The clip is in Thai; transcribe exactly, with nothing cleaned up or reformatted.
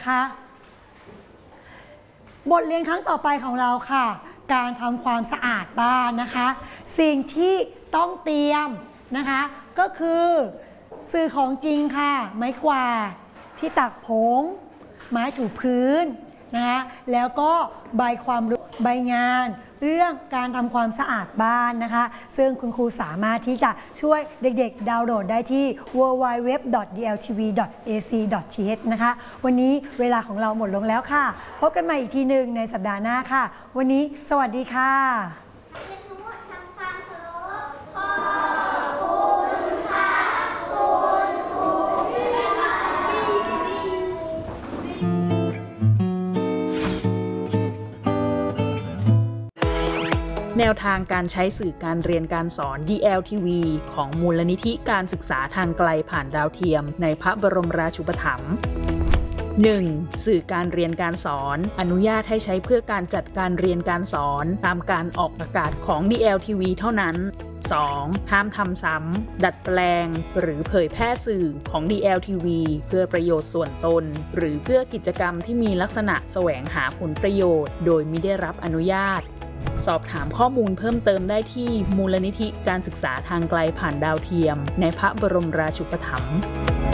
นะคะบทเรียนครั้งต่อไปของเราค่ะการทำความสะอาดบ้านนะคะสิ่งที่ต้องเตรียมนะคะก็คือสื่อของจริงค่ะไม้กวาดที่ตักผงไม้ถูพื้นนะคะแล้วก็ใบความรู้ใบงานเรื่องการทำความสะอาดบ้านนะคะซึ่งคุณครูสามารถที่จะช่วยเด็กๆดาวน์โหลดได้ที่ ดับเบิลยู ดับเบิลยู ดับเบิลยู ดอท ดี แอล ที วี ดอท เอ ซี ดอท ที เอช นะคะวันนี้เวลาของเราหมดลงแล้วค่ะพบกันใหม่อีกทีหนึ่งในสัปดาห์หน้าค่ะวันนี้สวัสดีค่ะแนวทางการใช้สื่อการเรียนการสอน ดี แอล ที วี ของมูลนิธิการศึกษาทางไกลผ่านดาวเทียมในพระบรมราชูปถัมภ์ หนึ่ง. สื่อการเรียนการสอนอนุญาตให้ใช้เพื่อการจัดการเรียนการสอนตามการออกอากาศของ ดี แอล ที วี เท่านั้น สอง. ห้ามทำซ้ำดัดแปลงหรือเผยแพร่สื่อของ ดี แอล ที วี เพื่อประโยชน์ส่วนตนหรือเพื่อกิจกรรมที่มีลักษณะแสวงหาผลประโยชน์โดยมิได้รับอนุญาตสอบถามข้อมูลเพิ่มเติมได้ที่มูลนิธิการศึกษาทางไกลผ่านดาวเทียมในพระบรมราชูปถัมภ์